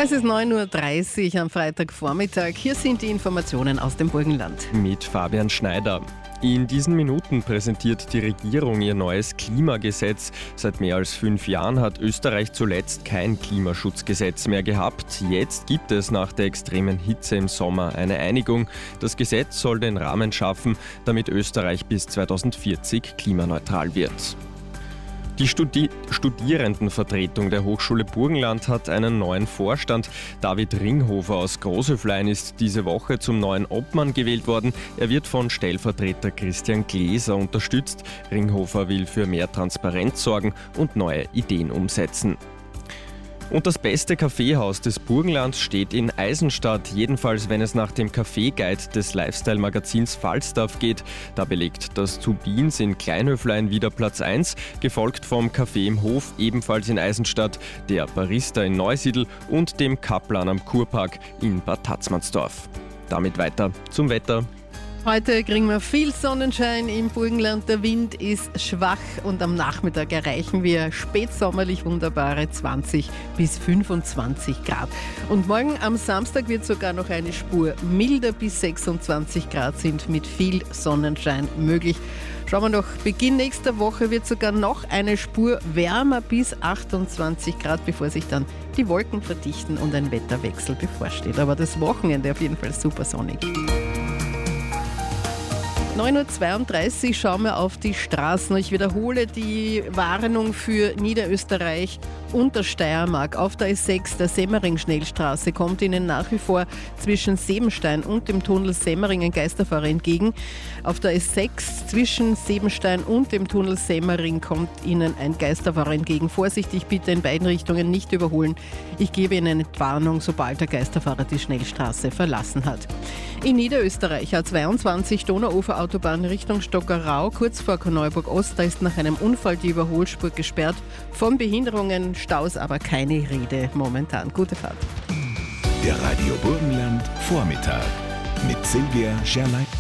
Es ist 9.30 Uhr am Freitagvormittag. Hier sind die Informationen aus dem Burgenland. Mit Fabian Schneider. In diesen Minuten präsentiert die Regierung ihr neues Klimagesetz. Seit mehr als 5 Jahren hat Österreich zuletzt kein Klimaschutzgesetz mehr gehabt. Jetzt gibt es nach der extremen Hitze im Sommer eine Einigung. Das Gesetz soll den Rahmen schaffen, damit Österreich bis 2040 klimaneutral wird. Die Studierendenvertretung der Hochschule Burgenland hat einen neuen Vorstand. David Ringhofer aus Großhöflein ist diese Woche zum neuen Obmann gewählt worden. Er wird von Stellvertreter Christian Gläser unterstützt. Ringhofer will für mehr Transparenz sorgen und neue Ideen umsetzen. Und das beste Kaffeehaus des Burgenlands steht in Eisenstadt, jedenfalls wenn es nach dem Kaffee-Guide des Lifestyle-Magazins Falstaff geht. Da belegt das Turbins in Kleinhöflein wieder Platz 1, gefolgt vom Café im Hof, ebenfalls in Eisenstadt, der Barista in Neusiedl und dem Kaplan am Kurpark in Bad Tatzmannsdorf. Damit weiter zum Wetter. Heute kriegen wir viel Sonnenschein im Burgenland. Der Wind ist schwach und am Nachmittag erreichen wir spätsommerlich wunderbare 20 bis 25 Grad. Und morgen am Samstag wird sogar noch eine Spur milder, bis 26 Grad sind mit viel Sonnenschein möglich. Schauen wir noch, Beginn nächster Woche wird sogar noch eine Spur wärmer bis 28 Grad, bevor sich dann die Wolken verdichten und ein Wetterwechsel bevorsteht. Aber das Wochenende auf jeden Fall super sonnig. 9.32 Uhr schauen wir auf die Straßen. Ich wiederhole die Warnung für Niederösterreich und der Steiermark. Auf der S6 der Semmering-Schnellstraße kommt Ihnen nach wie vor zwischen Sebenstein und dem Tunnel Semmering ein Geisterfahrer entgegen. Auf der S6 zwischen Sebenstein und dem Tunnel Semmering kommt Ihnen ein Geisterfahrer entgegen. Vorsichtig bitte in beiden Richtungen nicht überholen. Ich gebe Ihnen eine Warnung, sobald der Geisterfahrer die Schnellstraße verlassen hat. In Niederösterreich A22 Donauuferautobahn Richtung Stockerau, kurz vor Korneuburg Ost, da ist nach einem Unfall die Überholspur gesperrt. Von Behinderungen, Staus aber keine Rede momentan. Gute Fahrt. Der Radio Burgenland Vormittag mit Silvia Scherleitner.